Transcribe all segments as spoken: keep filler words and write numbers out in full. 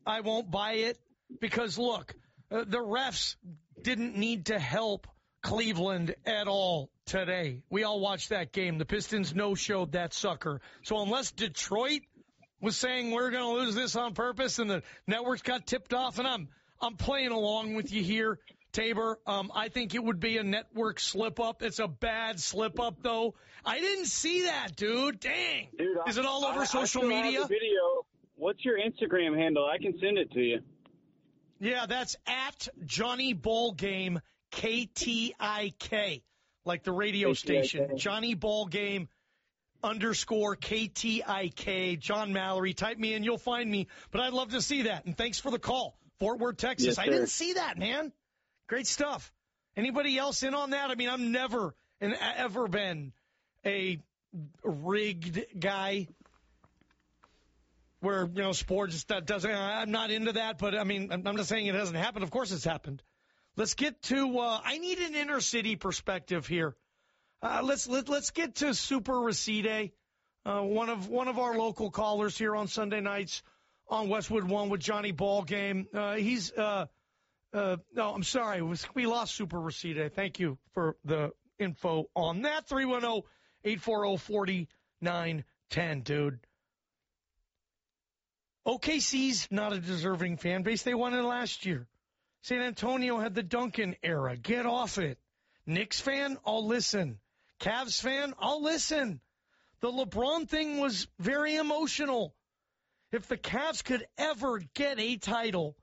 I won't buy it because, look, uh, the refs didn't need to help Cleveland at all today. We all watched that game. The Pistons no-showed that sucker. So unless Detroit was saying we're going to lose this on purpose and the networks got tipped off, and I'm I'm playing along with you here, Tabor. Um, I think it would be a network slip-up. It's a bad slip-up, though. I didn't see that, dude. Dang. Dude, Is it all over I, social I still media? Have the video. What's your Instagram handle? I can send it to you. Yeah, that's at Johnny Ball Game, K T I K, like the radio station. Johnny Ball Game underscore K T I K, John Mallory. Type me in, you'll find me. But I'd love to see that. And thanks for the call. Fort Worth, Texas. Yes, I didn't see that, man. Great stuff. Anybody else in on that? I mean, I've never and ever been a rigged guy where, you know, sports that doesn't, I'm not into that, but I mean, I'm not saying it hasn't happened. Of course it's happened. Let's get to, uh, I need an inner city perspective here. Uh, let's, let, let's get to Super Resede, uh, one of, one of our local callers here on Sunday nights on Westwood One with Johnny Ball Game. Uh, he's, uh, uh, no, I'm sorry. We lost Super Resede. Thank you for the info on that. three one zero, eight four zero, four nine one zero, dude. O K C's not a deserving fan base. They won it last year. San Antonio had the Duncan era. Get off it. Knicks fan, I'll listen. Cavs fan, I'll listen. The LeBron thing was very emotional. If the Cavs could ever get a title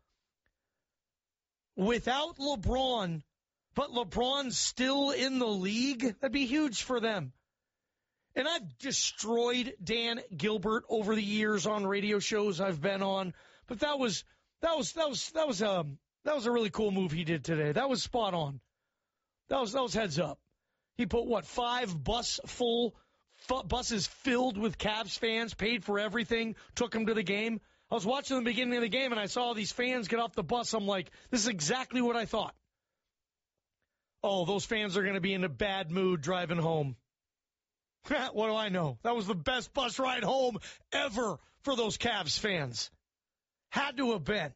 without LeBron, but LeBron's still in the league, that'd be huge for them. And I've destroyed Dan Gilbert over the years on radio shows I've been on, but that was that was that was that was um that was a really cool move he did today. That was spot on. That was that was heads up. He put what five bus full f- buses filled with Cavs fans, paid for everything, took them to the game. I was watching the beginning of the game and I saw all these fans get off the bus. I'm like, this is exactly what I thought. Oh, those fans are going to be in a bad mood driving home. What do I know? That was the best bus ride home ever for those Cavs fans. Had to have been.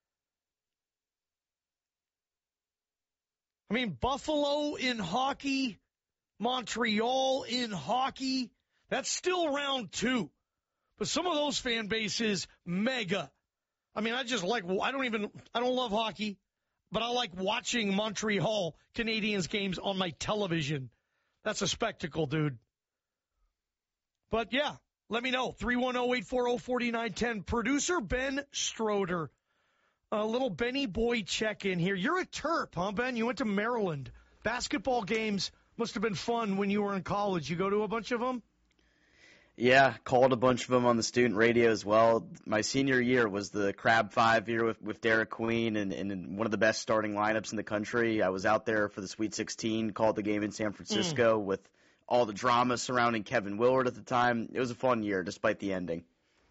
I mean, Buffalo in hockey, Montreal in hockey, that's still round two. But some of those fan bases, mega. I mean, I just like, I don't even, I don't love hockey, but I like watching Montreal Canadiens games on my television. That's a spectacle, dude. But, yeah, let me know. three one zero, eight four zero, four nine one zero. Producer Ben Stroder. A little Benny Boy check-in here. You're a Terp, huh, Ben? You went to Maryland. Basketball games must have been fun when you were in college. You go to a bunch of them? Yeah, called a bunch of them on the student radio as well. My senior year was the Crab Five year with, with Derek Queen and, and one of the best starting lineups in the country. I was out there for the Sweet sixteen, called the game in San Francisco mm. with all the drama surrounding Kevin Willard at the time. It was a fun year, despite the ending.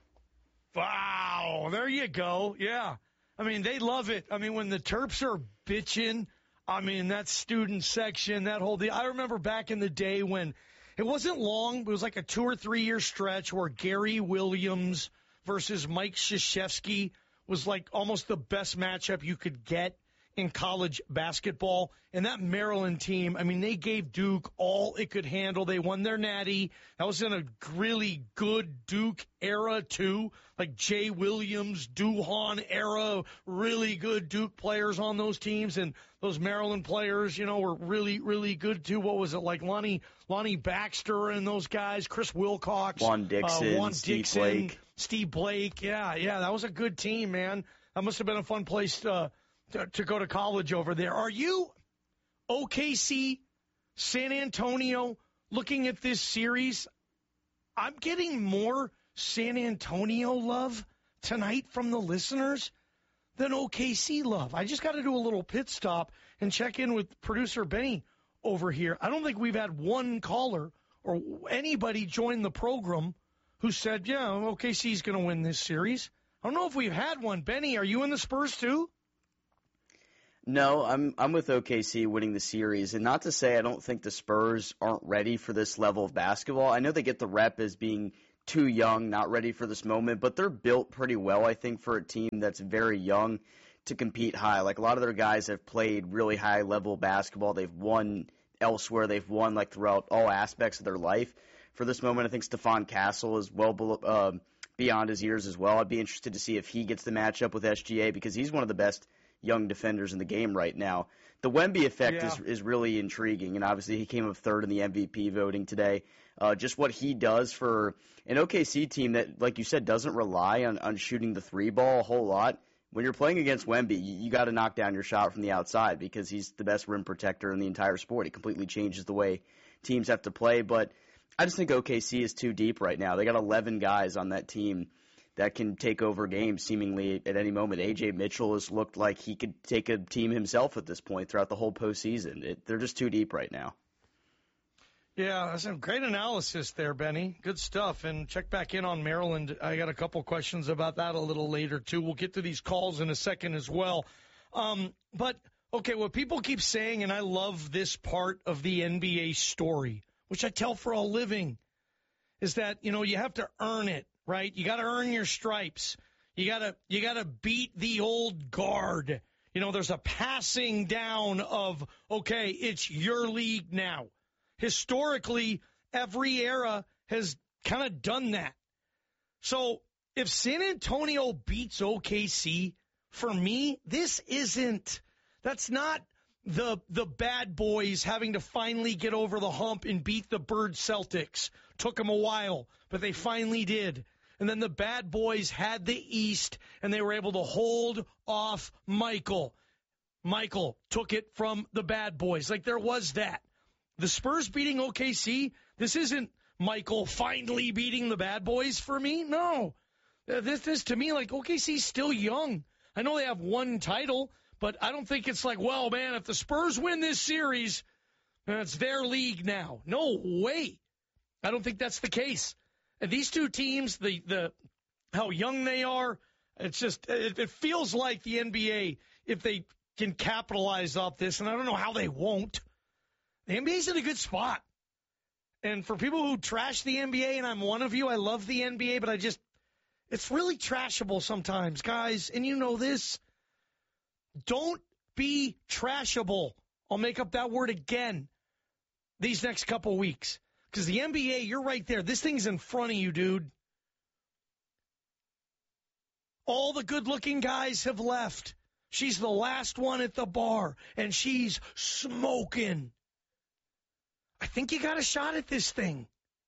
Wow, there you go. Yeah. I mean, they love it. I mean, when the Terps are bitching, I mean, that student section, that whole deal. I remember back in the day when it wasn't long, it was like a two or three year stretch where Gary Williams versus Mike Krzyzewski was like almost the best matchup you could get in college basketball. And that Maryland team, I mean, they gave Duke all it could handle. They won their natty. That was in a really good Duke era, too. Like Jay Williams, Duhon era, really good Duke players on those teams. And those Maryland players, you know, were really, really good, too. What was it? Like Lonnie, Lonnie Baxter and those guys, Chris Wilcox. Juan Dixon, uh, Juan Steve Dixon, Blake. Steve Blake. Yeah, yeah, that was a good team, man. That must have been a fun place to To, to go to college over there. Are you O K C, San Antonio, looking at this series? I'm getting more San Antonio love tonight from the listeners than O K C love. I just got to do a little pit stop and check in with producer Benny over here. I don't think we've had one caller or anybody join the program who said, yeah, O K C's going to win this series. I don't know if we've had one. Benny, are you in the Spurs too? No, I'm I'm with O K C winning the series, and not to say I don't think the Spurs aren't ready for this level of basketball. I know they get the rep as being too young, not ready for this moment, but they're built pretty well, I think, for a team that's very young to compete high. Like, a lot of their guys have played really high-level basketball. They've won elsewhere. They've won, like, throughout all aspects of their life. For this moment, I think Stephon Castle is well below, uh, beyond his years as well. I'd be interested to see if he gets the matchup with S G A because he's one of the best young defenders in the game right now. The Wemby effect yeah. is is really intriguing, and obviously he came up third in the M V P voting today. Uh, just what he does for an O K C team that, like you said, doesn't rely on, on shooting the three ball a whole lot. When you're playing against Wemby, you, you got to knock down your shot from the outside because he's the best rim protector in the entire sport. It completely changes the way teams have to play. But I just think O K C is too deep right now. They got eleven guys on that team that can take over games seemingly at any moment. A J Mitchell has looked like he could take a team himself at this point throughout the whole postseason. It, they're just too deep right now. Yeah, that's some great analysis there, Benny. Good stuff. And check back in on Maryland. I got a couple questions about that a little later, too. We'll get to these calls in a second as well. Um, but, okay, what people keep saying, and I love this part of the N B A story, which I tell for a living, is that, you know, you have to earn it, right? You got to earn your stripes. You got to you got to beat the old guard. You know, there's a passing down of, okay, it's your league now. Historically, every era has kind of done that. So if San Antonio beats O K C, for me, this isn't, that's not the the bad boys having to finally get over the hump and beat the Bird Celtics. Took them a while, but they finally did. And then the bad boys had the East, and they were able to hold off Michael. Michael took it from the bad boys. Like, there was that. The Spurs beating O K C, this isn't Michael finally beating the bad boys for me. No. This is, to me, like, O K C's still young. I know they have one title, but I don't think it's like, well, man, if the Spurs win this series, it's their league now. No way. I don't think that's the case. And these two teams, the the how young they are, it's just, it, it feels like the N B A, if they can capitalize off this, and I don't know how they won't, the N B A's in a good spot. And for people who trash the N B A, and I'm one of you, I love the N B A, but I just, it's really trashable sometimes, guys. And you know this. Don't be trashable. I'll make up that word again these next couple weeks. Because the N B A, you're right there. This thing's in front of you, dude. All the good-looking guys have left. She's the last one at the bar, and she's smoking. I think you got a shot at this thing.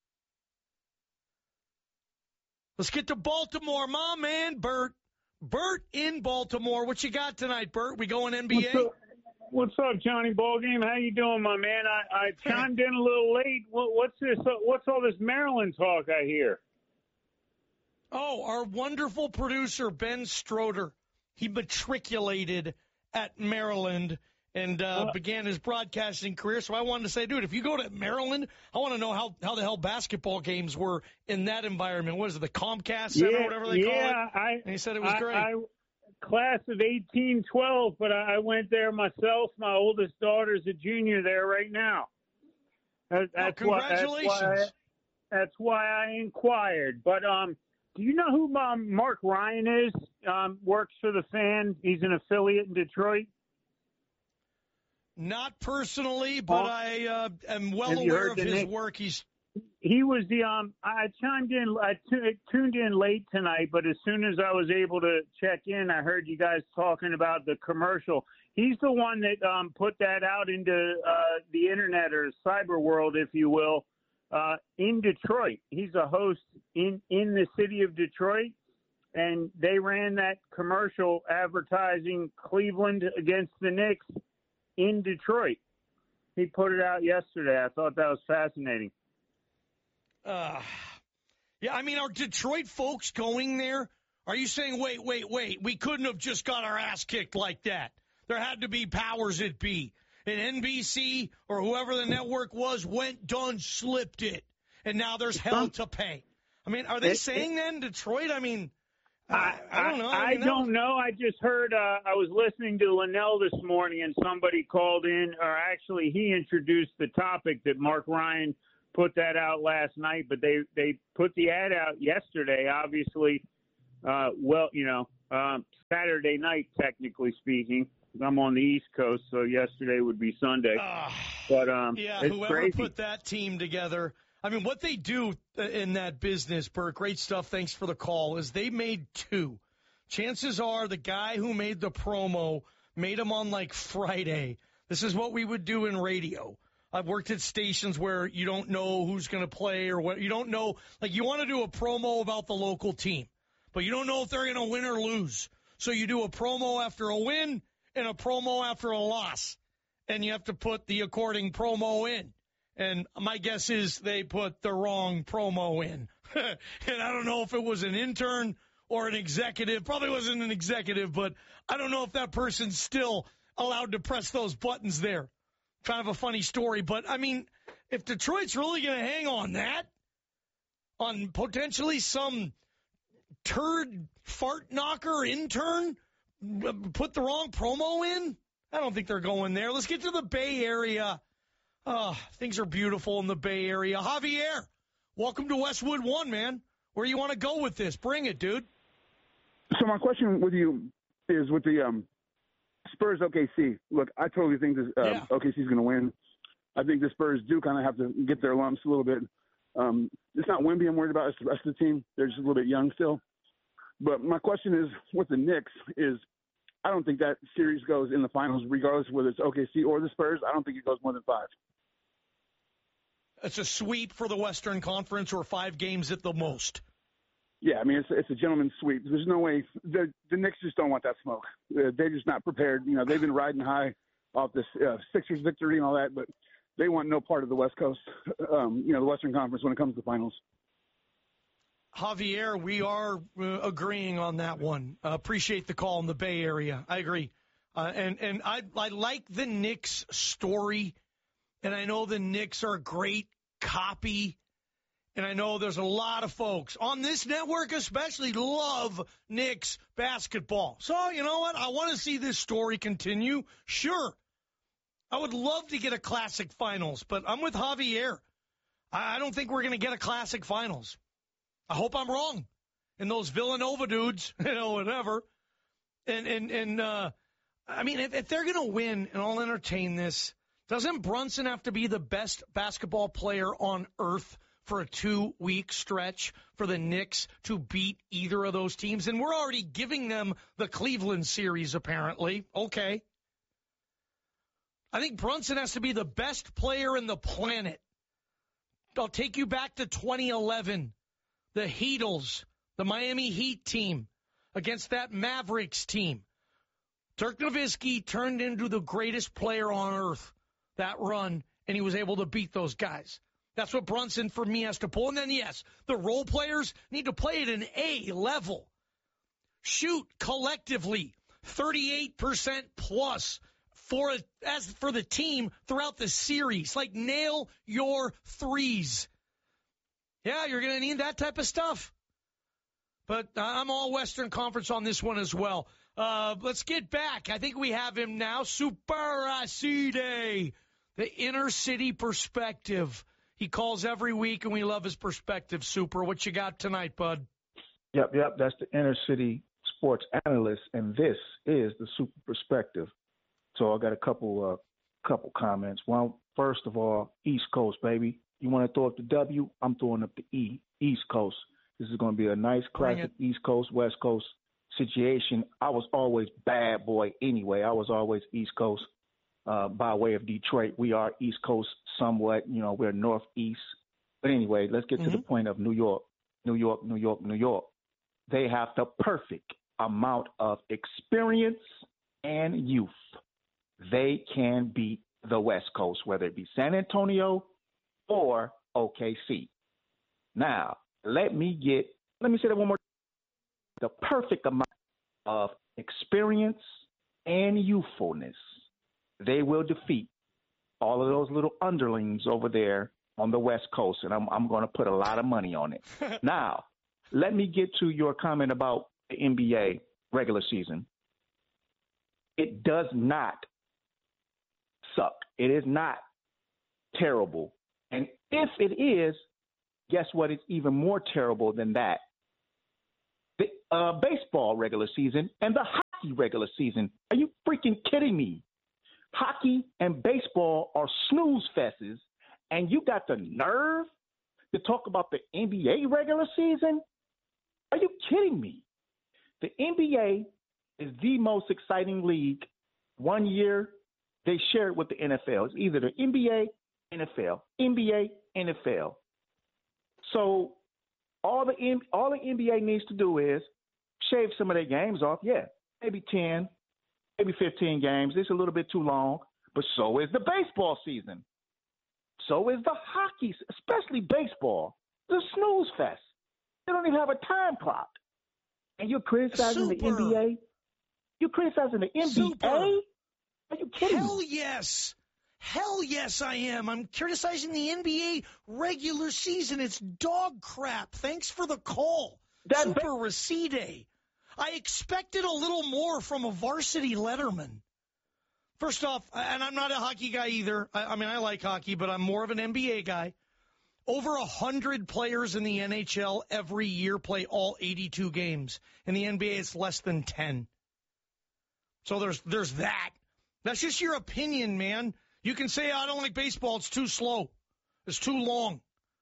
Let's get to Baltimore. My man, Bert. Bert in Baltimore. What you got tonight, Bert? We going N B A? What's up, What's up Johnny Ballgame? How you doing, my man? I, I chimed in a little late. What, what's this? What's all this Maryland talk I hear? Oh, our wonderful producer, Ben Stroder. He matriculated at Maryland and uh, uh, began his broadcasting career. So I wanted to say, dude, if you go to Maryland, I want to know how, how the hell basketball games were in that environment. What is it, the Comcast Center yeah, or whatever they yeah, call it? I, and he said it was I, great. I, class of eighteen twelve, but I went there myself. My oldest daughter's a junior there right now. That, that's oh, congratulations. Why, that's, why I, that's why I inquired. But um, do you know who um, Mark Ryan is? Um, works for the Fan. He's an affiliate in Detroit. Not personally, but oh, I uh, am well aware of his name? work. He's He was the um. I chimed in. I t- tuned in late tonight, but as soon as I was able to check in, I heard you guys talking about the commercial. He's the one that um put that out into uh, the internet or cyber world, if you will, uh, in Detroit. He's a host in in the city of Detroit, and they ran that commercial advertising Cleveland against the Knicks in Detroit. He put it out yesterday. I thought that was fascinating. Uh, yeah, I mean, are Detroit folks going there? Are you saying, wait, wait, wait, we couldn't have just got our ass kicked like that? There had to be powers that be. And N B C or whoever the network was went, done, slipped it. And now there's hell to pay. I mean, are they it, saying it, then, Detroit? I mean, I, I don't know. I, I, mean, I don't was... know. I just heard, uh, I was listening to Linnell this morning and somebody called in, or actually he introduced the topic that Mark Ryan put that out last night, but they they put the ad out yesterday. Obviously, uh, well, you know, um, Saturday night, technically speaking. I'm on the East Coast, so yesterday would be Sunday. Uh, but um, yeah, it's whoever crazy. put that team together. I mean, what they do in that business, Bert, great stuff, thanks for the call, is they made two. Chances are the guy who made the promo made them on like Friday. This is what we would do in radio. I've worked at stations where you don't know who's going to play or what. You don't know. Like, you want to do a promo about the local team, but you don't know if they're going to win or lose. So you do a promo after a win and a promo after a loss, and you have to put the according promo in. And my guess is they put the wrong promo in. And I don't know if it was an intern or an executive. Probably wasn't an executive, but I don't know if that person's still allowed to press those buttons there. Kind of a funny story. But, I mean, if Detroit's really going to hang on that, on potentially some turd fart knocker intern, put the wrong promo in, I don't think they're going there. Let's get to the Bay Area. Oh, things are beautiful in the Bay Area. Javier, welcome to Westwood One, man. Where you want to go with this? Bring it, dude. So my question with you is with the um, Spurs O K C. Look, I totally think this uh, Yeah. O K C is going to win. I think the Spurs do kind of have to get their lumps a little bit. Um, it's not Wemby I'm worried about. It's the rest of the team. They're just a little bit young still. But my question is with the Knicks is I don't think that series goes in the finals regardless of whether it's O K C or the Spurs. I don't think it goes more than five. It's a sweep for the Western Conference or five games at the most. Yeah, I mean, it's, it's a gentleman's sweep. There's no way the, the Knicks just don't want that smoke. Uh, they're just not prepared. You know, they've been riding high off this uh, Sixers victory and all that, but they want no part of the West Coast, um, you know, the Western Conference when it comes to the finals. Javier, we are uh, agreeing on that one. Uh, appreciate the call in the Bay Area. I agree. Uh, and and I, I like the Knicks story, and I know the Knicks are a great copy, and I know there's a lot of folks on this network especially love Knicks basketball. So, you know what? I want to see this story continue. Sure. I would love to get a classic finals, but I'm with Javier. I don't think we're going to get a classic finals. I hope I'm wrong. And those Villanova dudes, you know, whatever. And, and, and uh, I mean, if, if they're going to win, and I'll entertain this, doesn't Brunson have to be the best basketball player on earth for a two-week stretch for the Knicks to beat either of those teams? And we're already giving them the Cleveland series, apparently. Okay. I think Brunson has to be the best player in the planet. I'll take you back to twenty eleven. The Heatles, the Miami Heat team, against that Mavericks team. Dirk Nowitzki turned into the greatest player on earth that run, and he was able to beat those guys. That's what Brunson, for me, has to pull. And then, yes, the role players need to play at an A level. Shoot collectively thirty-eight percent plus for a, as for the team throughout the series. Like, nail your threes. Yeah, you're going to need that type of stuff. But I'm all Western Conference on this one as well. Uh, let's get back. I think we have him now. Super Aside, the inner city perspective. He calls every week, and we love his perspective. Super, what you got tonight, bud? Yep, yep. That's the inner city sports analyst, and this is the Super Perspective. So I got a couple, uh, couple comments. Well, first of all, East Coast, baby. You want to throw up the W? I'm throwing up the E, East Coast. This is going to be a nice classic East Coast, West Coast situation. I was always bad boy anyway. I was always East Coast uh, by way of Detroit. We are East Coast somewhat. You know, we're Northeast. But anyway, let's get mm-hmm. to the point of New York. New York, New York, New York. They have the perfect amount of experience and youth. They can beat the West Coast, whether it be San Antonio or O K C. Now, let me get, let me say that one more time. The perfect amount of experience and youthfulness. They will defeat all of those little underlings over there on the West Coast, and I'm, I'm going to put a lot of money on it. Now, let me get to your comment about the N B A regular season. It does not suck. It is not terrible And if it is, guess what? It's even more terrible than that. The uh, baseball regular season and the hockey regular season. Are you freaking kidding me? Hockey and baseball are snooze fests, and you got the nerve to talk about the N B A regular season? Are you kidding me? The N B A is the most exciting league. One year, they share it with the N F L. It's either the N B A, N F L, N B A, N F L. So all the N- all the N B A needs to do is shave some of their games off. Yeah, maybe ten, maybe fifteen games. It's a little bit too long, but so is the baseball season. So is the hockey, especially baseball. The snooze fest. They don't even have a time clock. And you're criticizing Super. the N B A? You're criticizing the N B A? Super. Are you kidding Hell me? yes. Hell yes, I am. I'm criticizing the N B A regular season. It's dog crap. Thanks for the call. That Super ba- Recede. I expected a little more from a varsity letterman. First off, and I'm not a hockey guy either. I, I mean, I like hockey, but I'm more of an N B A guy. Over one hundred players in the N H L every year play all eighty-two games. In the N B A, it's less than ten. So there's there's that. That's just your opinion, man. You can say, I don't like baseball. It's too slow. It's too long.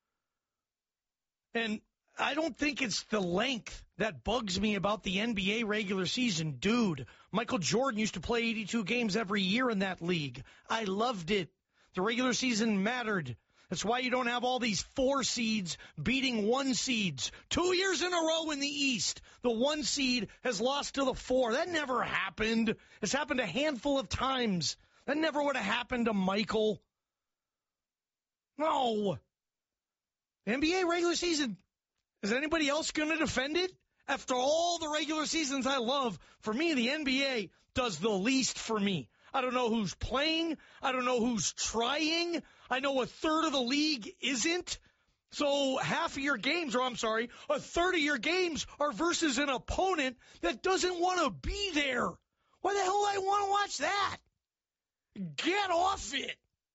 And I don't think it's the length that bugs me about the N B A regular season. Dude, Michael Jordan used to play eighty-two games every year in that league. I loved it. The regular season mattered. That's why you don't have all these four seeds beating one seeds. Two years in a row in the East, the one seed has lost to the four. That never happened. It's happened a handful of times. That never would have happened to Michael. No. The N B A regular season, is anybody else going to defend it? After all the regular seasons I love, for me, the N B A does the least for me. I don't know who's playing. I don't know who's trying. I know a third of the league isn't. So half of your games, or I'm sorry, a third of your games are versus an opponent that doesn't want to be there. Why the hell do I want to watch that? Get off it.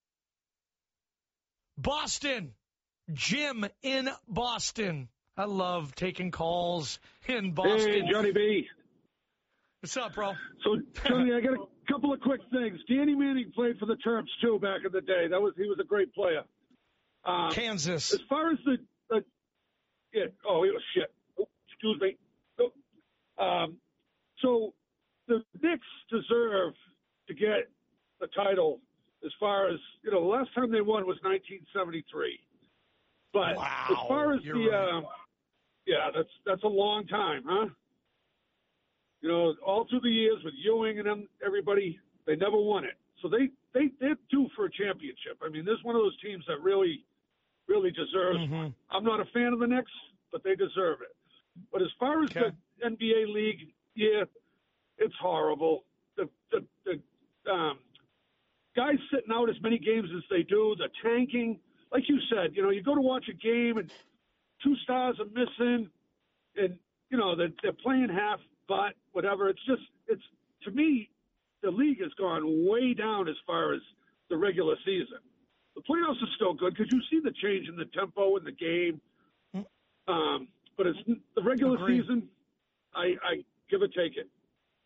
Boston. Jim in Boston. I love taking calls in Boston. Hey, Johnny B. What's up, bro? So, Johnny, I got a couple of quick things. Danny Manning played for the Terps, too, back in the day. That was He was a great player. Um, Kansas. As far as the uh, – yeah, oh, he was shit. Oh, excuse me. Oh. Um, so, the Knicks deserve to get the title as far as – you know, the last time they won was nineteen seventy-three. But wow, as far as the right. um, – yeah, that's that's a long time, huh? You know, all through the years with Ewing and them, everybody, they never won it. So they, they, they're due for a championship. I mean, this is one of those teams that really, really deserves mm-hmm. one. I'm not a fan of the Knicks, but they deserve it. But as far as okay. the N B A league, yeah, it's horrible. The, the, the um, guys sitting out as many games as they do, the tanking. Like you said, you know, you go to watch a game and two stars are missing and, you know, they're, they're playing half but whatever. It's just, it's, to me, the league has gone way down as far as the regular season. The playoffs are still good because you see the change in the tempo in the game. Um, but it's the regular Agreed. season, I, I give it, take it.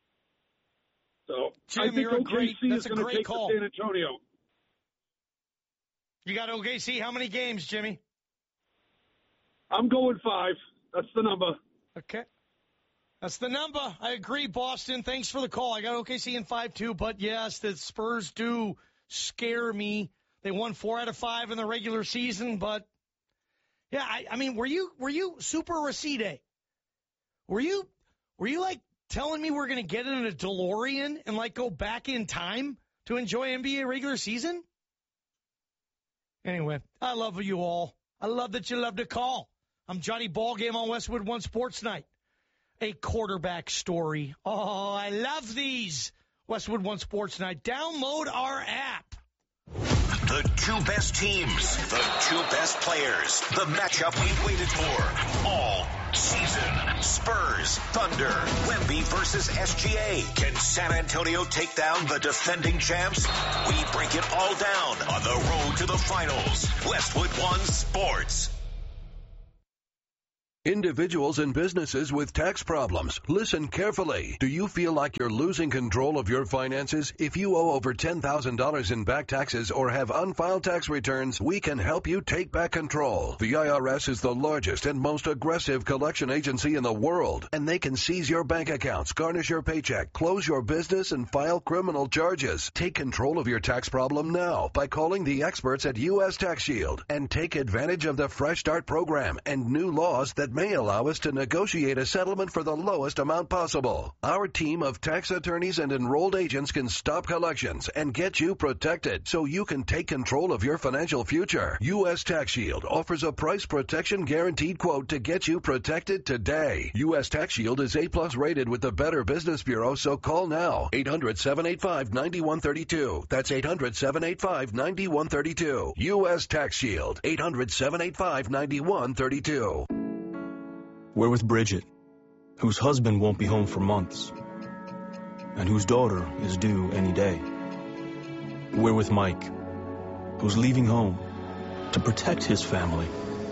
So Jim, I think you're a O K C great, is that's a going to great take call. to San Antonio. You got O K C. How many games, Jimmy? I'm going five. That's the number. Okay. That's the number. I agree, Boston. Thanks for the call. I got O K C in five, too. But, yes, the Spurs do scare me. They won four out of five in the regular season. But, yeah, I, I mean, were you were you Super Recede? Were you, were you, like, telling me we're going to get in a DeLorean and, like, go back in time to enjoy N B A regular season? Anyway, I love you all. I love that you love to call. I'm Johnny Ballgame on Westwood One Sports Night. A quarterback story. Oh, I love these. Westwood One Sports Night. Download our app. The two best teams, the two best players, the matchup we've waited for all season. Spurs, Thunder, Wemby versus S G A. Can San Antonio take down the defending champs? We break it all down on the road to the finals. Westwood One Sports. Individuals and businesses with tax problems, listen carefully. Do you feel like you're losing control of your finances? If you owe over ten thousand dollars in back taxes or have unfiled tax returns, we can help you take back control. The I R S is the largest and most aggressive collection agency in the world, and they can seize your bank accounts, garnish your paycheck, close your business, and file criminal charges. Take control of your tax problem now by calling the experts at U S Tax Shield and take advantage of the Fresh Start program and new laws that may allow us to negotiate a settlement for the lowest amount possible. Our team of tax attorneys and enrolled agents can stop collections and get you protected so you can take control of your financial future. U S Tax Shield offers a price protection guaranteed quote to get you protected today. U S Tax Shield is A plus rated with the Better Business Bureau, so call now. eight hundred, seven eight five, nine one three two. That's eight hundred, seven eight five, nine one three two. U S Tax Shield. eight hundred, seven eight five, nine one three two. We're with Bridget, whose husband won't be home for months, and whose daughter is due any day. We're with Mike, who's leaving home to protect his family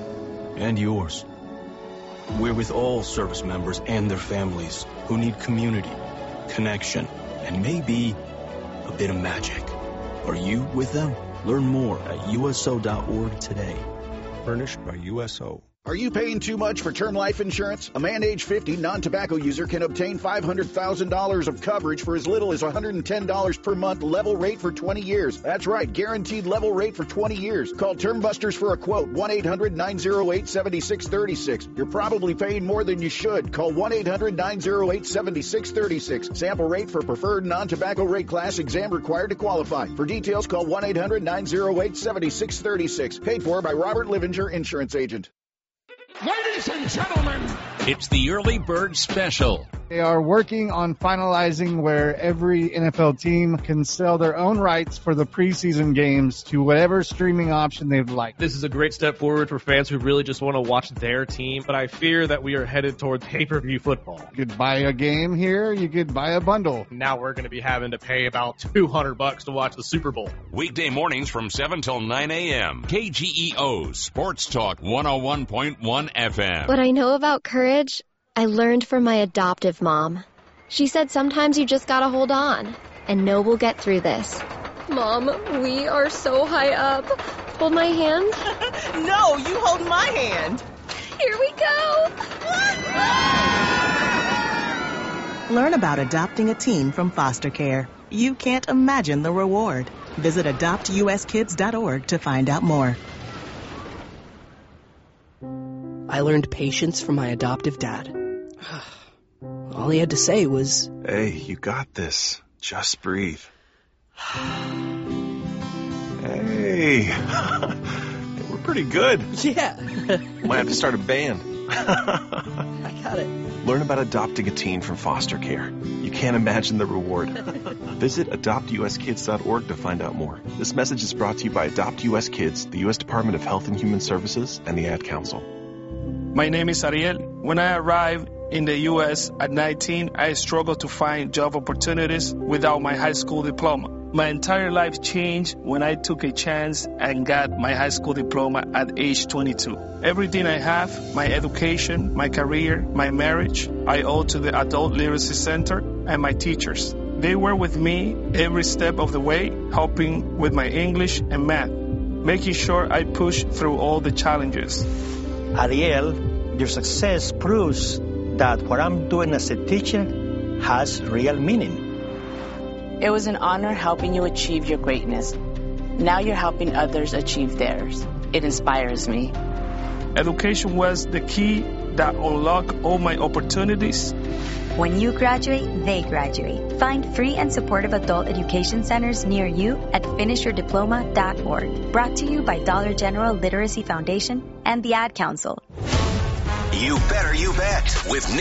and yours. We're with all service members and their families who need community, connection, and maybe a bit of magic. Are you with them? Learn more at U S O dot org today. Furnished by U S O. Are you paying too much for term life insurance? A man age fifty non-tobacco user can obtain five hundred thousand dollars of coverage for as little as one hundred ten dollars per month, level rate for twenty years. That's right, guaranteed level rate for twenty years. Call Term Busters for a quote, one eight hundred, nine oh eight, seven six three six. You're probably paying more than you should. Call one eight hundred, nine oh eight, seven six three six. Sample rate for preferred non-tobacco rate class, exam required to qualify. For details, call one eight hundred, nine oh eight, seven six three six. Paid for by Robert Livinger, Insurance Agent. Ladies and gentlemen, it's the Early Bird Special. They are working on finalizing where every N F L team can sell their own rights for the preseason games to whatever streaming option they'd like. This is a great step forward for fans who really just want to watch their team, but I fear that we are headed toward pay-per-view football. You could buy a game here, you could buy a bundle. Now we're going to be having to pay about two hundred bucks to watch the Super Bowl. Weekday mornings from seven till nine a.m. K G E O Sports Talk one oh one point one F M. What I know about courage, I learned from my adoptive mom. She said sometimes you just gotta hold on and know we'll get through this. Mom, we are so high up. Hold my hand. No, you hold my hand. Here we go. Learn about adopting a teen from foster care. You can't imagine the reward. Visit adopt U S kids dot org to find out more. I learned patience from my adoptive dad. All he had to say was, "Hey, you got this. Just breathe." Hey, we're pretty good. Yeah. Might have to start a band. I got it. Learn about adopting a teen from foster care. You can't imagine the reward. Visit adopt U S kids dot org to find out more. This message is brought to you by Adopt U S Kids, the U S Department of Health and Human Services, and the Ad Council. My name is Ariel. When I arrived in the U S at nineteen, I struggled to find job opportunities without my high school diploma. My entire life changed when I took a chance and got my high school diploma at age twenty-two. Everything I have, my education, my career, my marriage, I owe to the Adult Literacy Center and my teachers. They were with me every step of the way, helping with my English and math, making sure I pushed through all the challenges. Ariel, your success proves that what I'm doing as a teacher has real meaning. It was an honor helping you achieve your greatness. Now you're helping others achieve theirs. It inspires me. Education was the key that unlocked all my opportunities. When you graduate, they graduate. Find free and supportive adult education centers near you at finish your diploma dot org. Brought to you by Dollar General Literacy Foundation and the Ad Council. You better you bet with Nick